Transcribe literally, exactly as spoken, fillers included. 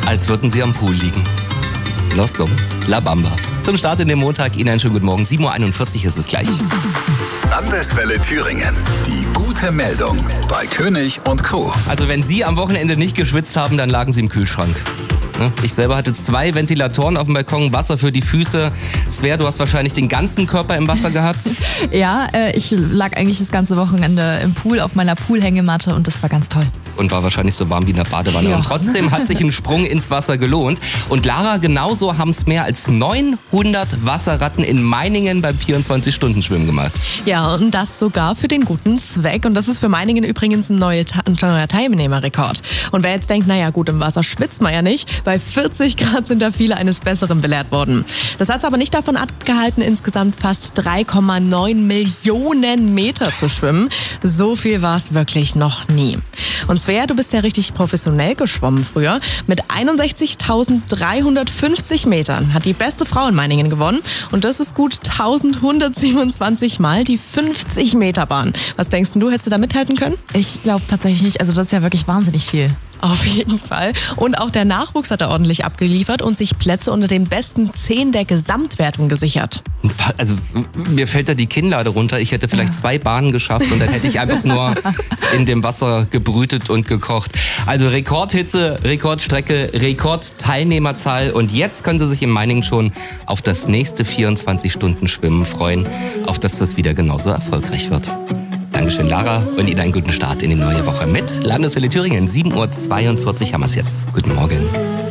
als würden sie am Pool liegen. Los Lobos, La Bamba. Zum Start in den Montag Ihnen einen schönen guten Morgen. sieben Uhr einundvierzig ist es gleich. Landeswelle Thüringen. Die gute Meldung bei König und Co. Also wenn Sie am Wochenende nicht geschwitzt haben, dann lagen Sie im Kühlschrank. Ich selber hatte zwei Ventilatoren auf dem Balkon, Wasser für die Füße. Svea, du hast wahrscheinlich den ganzen Körper im Wasser gehabt. Ja, äh, ich lag eigentlich das ganze Wochenende im Pool auf meiner Poolhängematte und das war ganz toll. Und war wahrscheinlich so warm wie in der Badewanne. Ja. Und trotzdem hat sich ein Sprung ins Wasser gelohnt. Und Lara, genauso haben es mehr als neunhundert Wasserratten in Meiningen beim vierundzwanzig-Stunden-Schwimmen gemacht. Ja, und das sogar für den guten Zweck. Und das ist für Meiningen übrigens ein neuer, ein neuer Teilnehmerrekord. Und wer jetzt denkt, naja gut, im Wasser schwitzt man ja nicht, bei vierzig Grad sind da viele eines Besseren belehrt worden. Das hat es aber nicht davon abgehalten, insgesamt fast drei Komma neun Millionen Meter zu schwimmen. So viel war es wirklich noch nie. Und Svea, du bist ja richtig professionell geschwommen früher. Mit einundsechzigtausenddreihundertfünfzig Metern hat die beste Frau in Meiningen gewonnen. Und das ist gut elfhundertsiebenundzwanzig Mal die fünfzig Meter Bahn. Was denkst du, hättest du da mithalten können? Ich glaube tatsächlich nicht. Also das ist ja wirklich wahnsinnig viel. Auf jeden Fall. Und auch der Nachwuchs hat da ordentlich abgeliefert und sich Plätze unter den besten zehn der Gesamtwertung gesichert. Also mir fällt da die Kinnlade runter. Ich hätte vielleicht ja. zwei Bahnen geschafft und dann hätte ich einfach nur in dem Wasser gebrütet und gekocht. Also Rekordhitze, Rekordstrecke, Rekordteilnehmerzahl. Und jetzt können Sie sich in Meiningen schon auf das nächste vierundzwanzig-Stunden-Schwimmen freuen, auf das das wieder genauso erfolgreich wird. Dankeschön, Lara, und Ihnen einen guten Start in die neue Woche mit Landeswelle Thüringen. sieben Uhr zweiundvierzig haben wir es jetzt. Guten Morgen.